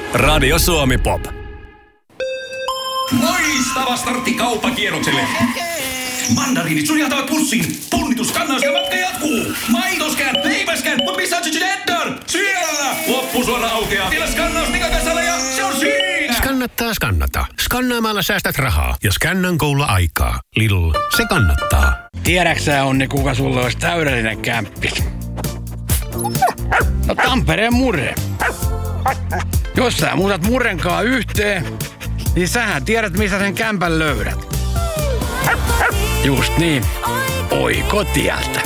Radio Suomi Pop. Loistava startti kauppakierrokselle. Mandariinit suljataan pussiin. Punnitus kannas ja matka jatkuu. Maitoskään, leipäskään, mutta missä on Cheddar? Siellä! Loppusuora aukeaa. Vielä skannaus Nikakasalla ja se on siinä! Skannata. Skannaamalla säästät rahaa ja Scannan Golla aikaa. Lidl, se kannattaa. Tiedäksä, Onni, kuka sulle olisi täydellinen kämppis? No Tampereen Murre. Jos sä muutat Murrenkaan yhteen, niin sähän tiedät, missä sen kämpän löydät. Just niin. Oikotieltä.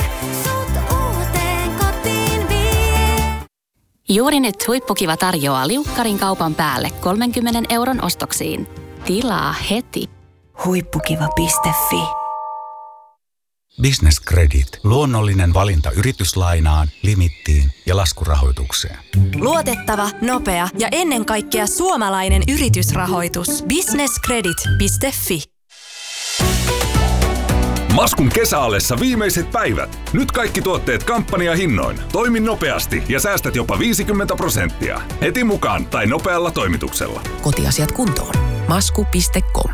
Juuri nyt Huippukiva tarjoaa liukkarin kaupan päälle 30 € ostoksiin. Tilaa heti. Huippukiva.fi. Business Credit. Luonnollinen valinta yrityslainaan, limittiin ja laskurahoitukseen. Luotettava, nopea ja ennen kaikkea suomalainen yritysrahoitus. Businesscredit.fi. Maskun kesäallessa viimeiset päivät. Nyt kaikki tuotteet kampanjahinnoin. Toimi nopeasti ja säästät jopa 50%. Heti mukaan tai nopealla toimituksella. Kotiasiat kuntoon. Masku.com.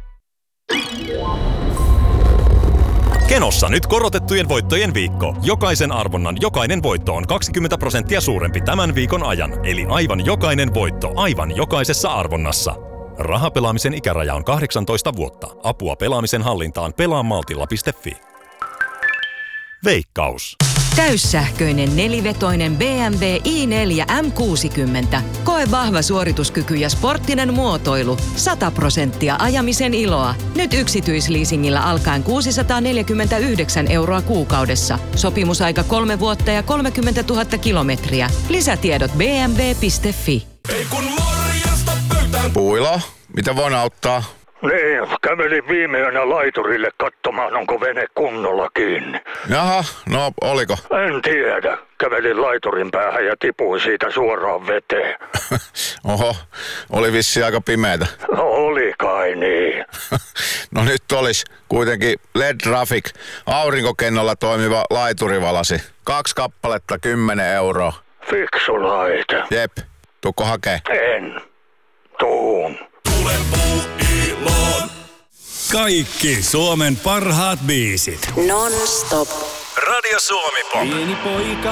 Kenossa nyt korotettujen voittojen viikko. Jokaisen arvonnan jokainen voitto on 20% suurempi tämän viikon ajan. Eli aivan jokainen voitto aivan jokaisessa arvonnassa. Rahapelaamisen ikäraja on 18 vuotta. Apua pelaamisen hallintaan pelaamaltilla.fi. Veikkaus. Täyssähköinen nelivetoinen BMW i4 M60. Koe vahva suorituskyky ja sporttinen muotoilu. 100% ajamisen iloa. Nyt yksityisleasingillä alkaen 649 € kuukaudessa. Sopimusaika 3 vuotta ja 30 000 kilometriä. Lisätiedot bmw.fi. Puilo, mitä voin auttaa? Niin, kävelin viime yönä laiturille katsomaan, onko vene kunnolla kiinni. Jaha, no oliko? En tiedä. Kävelin laiturin päähän ja tipuin siitä suoraan veteen. Oho, oli vissi aika pimeätä. No, oli kai niin. No nyt olisi kuitenkin LED Traffic aurinkokennolla toimiva laiturivalasi. 2 kappaletta 10 €. Fiksu laite. Jep, tuukko hakee? En. Tuun. Tule Puuiloon. Kaikki Suomen parhaat biisit. Non-stop. Radio Suomi Pop. Pieni poika